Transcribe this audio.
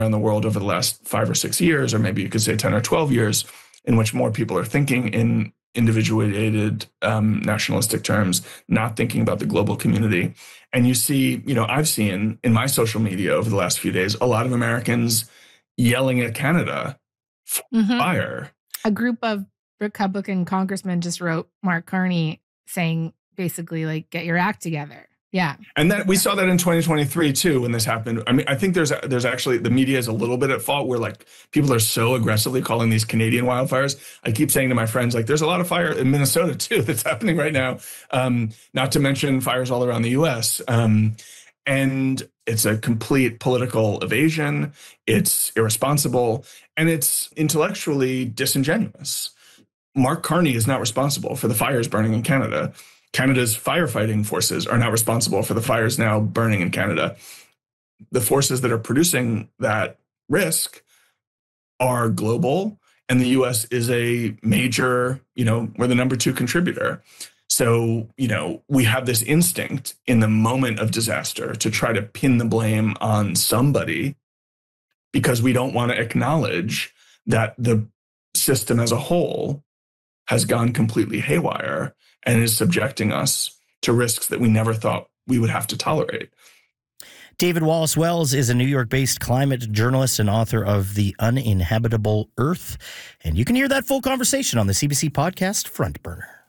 around the world over the last 5 or 6 years, or maybe you could say 10 or 12 years, in which more people are thinking in individuated nationalistic terms, not thinking about the global community. And you see, I've seen in my social media over the last few days, a lot of Americans yelling at Canada for fire. A group of Republican congressmen just wrote Mark Carney saying basically like, get your act together. Yeah. And that we saw that in 2023 too, when this happened. I mean, I think there's actually, the media is a little bit at fault where like people are so aggressively calling these Canadian wildfires. I keep saying to my friends, like, there's a lot of fire in Minnesota too that's happening right now. Not to mention fires all around the US. And it's a complete political evasion. It's irresponsible and it's intellectually disingenuous. Mark Carney is not responsible for the fires burning in Canada. Canada's firefighting forces are not responsible for the fires now burning in Canada. The forces that are producing that risk are global, and the US is a major, we're the number 2 contributor. So, we have this instinct in the moment of disaster to try to pin the blame on somebody because we don't want to acknowledge that the system as a whole has gone completely haywire and is subjecting us to risks that we never thought we would have to tolerate. David Wallace Wells is a New York-based climate journalist and author of The Uninhabitable Earth. And you can hear that full conversation on the CBC podcast Front Burner.